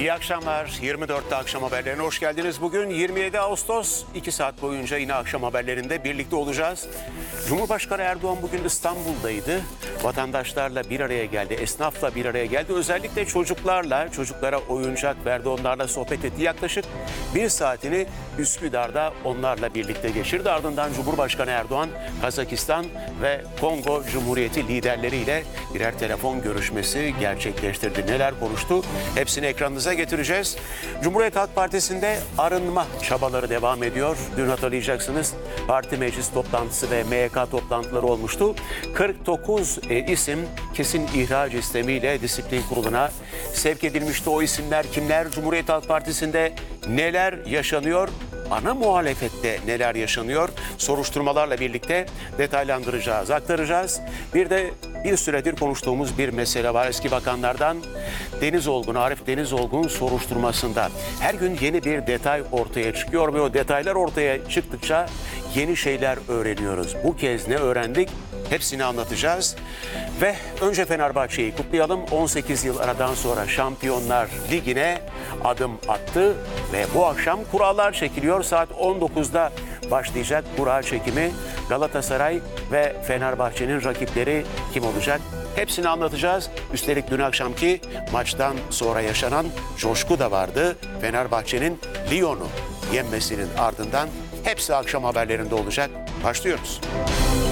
İyi akşamlar. 24'te akşam haberlerine hoş geldiniz. Bugün 27 Ağustos, 2 saat boyunca yine akşam haberlerinde birlikte olacağız. Cumhurbaşkanı Erdoğan bugün İstanbul'daydı. Vatandaşlarla bir araya geldi, esnafla bir araya geldi. Özellikle çocuklara oyuncak verdi, onlarla sohbet etti. Yaklaşık bir saatini Üsküdar'da onlarla birlikte geçirdi. Ardından Cumhurbaşkanı Erdoğan, Kazakistan ve Kongo Cumhuriyeti liderleriyle birer telefon görüşmesi gerçekleştirdi. Neler konuştu? Hepsini ekranınıza getireceğiz. Cumhuriyet Halk Partisi'nde arınma çabaları devam ediyor. Dün hatırlayacaksınız, parti meclis toplantısı ve MYK toplantıları olmuştu. 49 isim kesin ihraç istemiyle disiplin kuruluna sevk edilmişti. O isimler kimler? Cumhuriyet Halk Partisi'nde neler yaşanıyor? Ana muhalefette neler yaşanıyor? Soruşturmalarla birlikte detaylandıracağız, aktaracağız. Bir de bir süredir konuştuğumuz bir mesele var. Eski bakanlardan Arif Deniz Olgun soruşturmasında her gün yeni bir detay ortaya çıkıyor ve o detaylar ortaya çıktıkça yeni şeyler öğreniyoruz. Bu kez ne öğrendik? Hepsini anlatacağız. Ve önce Fenerbahçe'yi kutlayalım. 18 yıl aradan sonra Şampiyonlar Ligi'ne adım attı ve bu akşam kurallar çekiliyor. Saat 19'da başlayacak kura çekimi. Galatasaray ve Fenerbahçe'nin rakipleri kim olacak? Hepsini anlatacağız. Üstelik dün akşamki maçtan sonra yaşanan coşku da vardı. Fenerbahçe'nin Lyon'u yenmesinin ardından hepsi akşam haberlerinde olacak. Başlıyoruz.